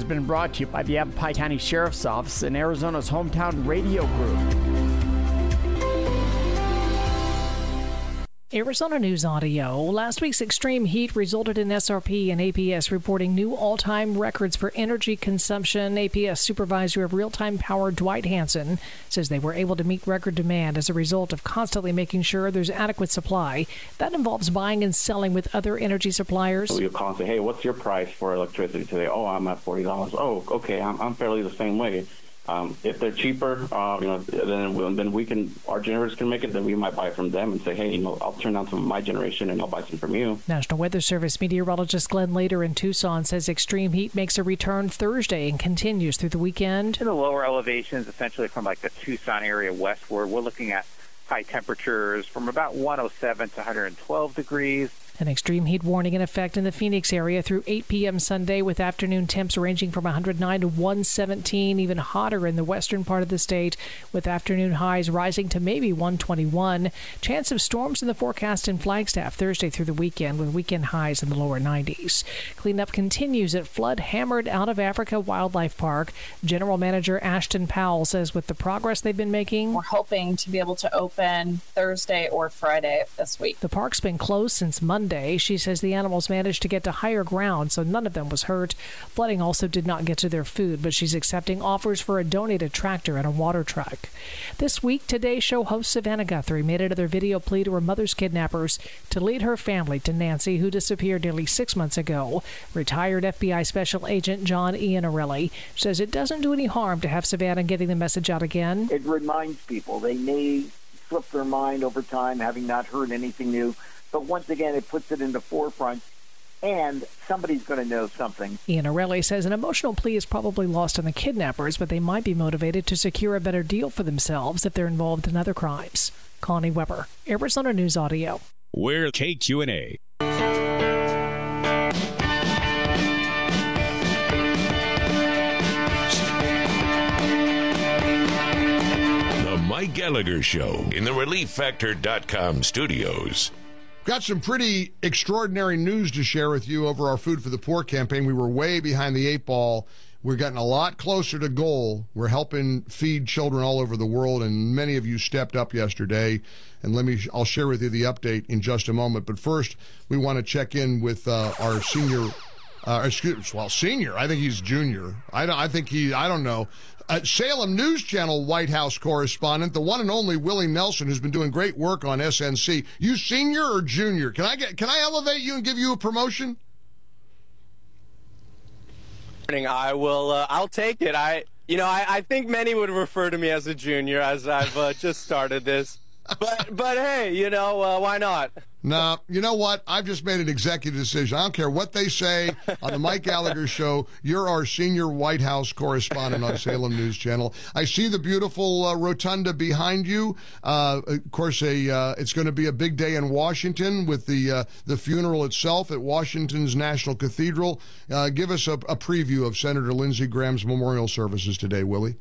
has been brought to you by the Yavapai County Sheriff's Office and Arizona's Hometown Radio Group. Arizona News Audio. Last week's extreme heat resulted in SRP and APS reporting new all-time records for energy consumption. APS Supervisor of Real-Time Power Dwight Hansen says they were able to meet record demand as a result of constantly making sure there's adequate supply. That involves buying and selling with other energy suppliers. You'll call and say, hey, what's your price for electricity today? Oh, I'm at $40. Oh, okay, I'm fairly the same way. If they're cheaper, then we can, our generators can make it, then we might buy from them and say, hey, I'll turn on some of my generation and I'll buy some from you. National Weather Service meteorologist Glenn Lader in Tucson says extreme heat makes a return Thursday and continues through the weekend. In the lower elevations, essentially from like the Tucson area westward, we're looking at high temperatures from about 107 to 112 degrees. An extreme heat warning in effect in the Phoenix area through 8 p.m. Sunday, with afternoon temps ranging from 109 to 117, even hotter in the western part of the state, with afternoon highs rising to maybe 121. Chance of storms in the forecast in Flagstaff Thursday through the weekend, with weekend highs in the lower 90s. Cleanup continues at flood-hammered Out of Africa Wildlife Park. General Manager Ashton Powell says with the progress they've been making, we're hoping to be able to open Thursday or Friday of this week. The park's been closed since Monday. She says the animals managed to get to higher ground, so none of them was hurt. Flooding also did not get to their food, but she's accepting offers for a donated tractor and a water truck. This week, Today Show host Savannah Guthrie made another video plea to her mother's kidnappers to lead her family to Nancy, who disappeared nearly 6 months ago. Retired FBI Special Agent John Iannarelli says it doesn't do any harm to have Savannah getting the message out again. It reminds people. They may slip their mind over time, having not heard anything new. But once again, it puts it in the forefront, and somebody's going to know something. Iannarelli says an emotional plea is probably lost on the kidnappers, but they might be motivated to secure a better deal for themselves if they're involved in other crimes. Connie Weber, Arizona News Audio. We're KQNA. The Mike Gallagher Show in the ReliefFactor.com studios. Got some pretty extraordinary news to share with you over our Food for the Poor campaign. We were way behind the 8 ball. We're getting a lot closer to goal. We're helping feed children all over the world, and many of you stepped up yesterday. And I'll share with you the update in just a moment. But first, we want to check in with our senior. Senior. I think he's junior. I don't know. Salem News Channel White House correspondent, the one and only Willie Nelson, who's been doing great work on SNC. You senior or junior? Can I elevate you and give you a promotion? I will. I'll take it. I think many would refer to me as a junior, as I've just started this. But hey, why not? No, you know what? I've just made an executive decision. I don't care what they say on the Mike Gallagher Show. You're our senior White House correspondent on Salem News Channel. I see the beautiful rotunda behind you. Of course, it's going to be a big day in Washington with the funeral itself at Washington's National Cathedral. Give us a preview of Senator Lindsey Graham's memorial services today, Willie.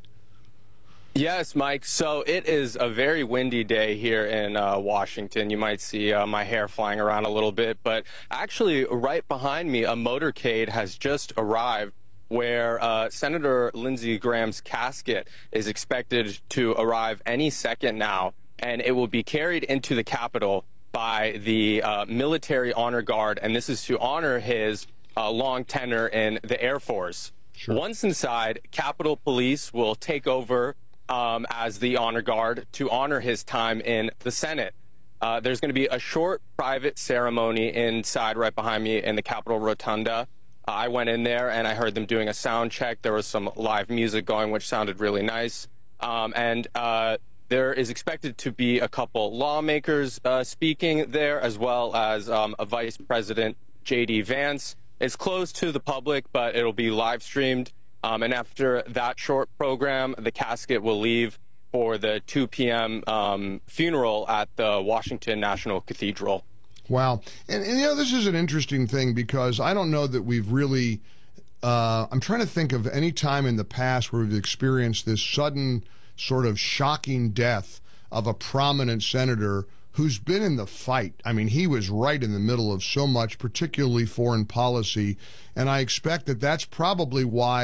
Yes, Mike. So it is a very windy day here in Washington. You might see my hair flying around a little bit, but actually right behind me, a motorcade has just arrived where Senator Lindsey Graham's casket is expected to arrive any second now, and it will be carried into the Capitol by the Military Honor Guard, and this is to honor his long tenure in the Air Force. Sure. Once inside, Capitol Police will take over as the honor guard to honor his time in the Senate. There's going to be a short private ceremony inside right behind me in the Capitol Rotunda. I went in there and I heard them doing a sound check. There was some live music going, which sounded really nice. And there is expected to be a couple lawmakers speaking there, as well as a Vice President, J.D. Vance. It's closed to the public, but it'll be live streamed. And after that short program, the casket will leave for the 2 p.m. Funeral at the Washington National Cathedral. Wow. And this is an interesting thing because I don't know that we've really I'm trying to think of any time in the past where we've experienced this sudden sort of shocking death of a prominent senator who's been in the fight. I mean, he was right in the middle of so much, particularly foreign policy. And I expect that that's probably why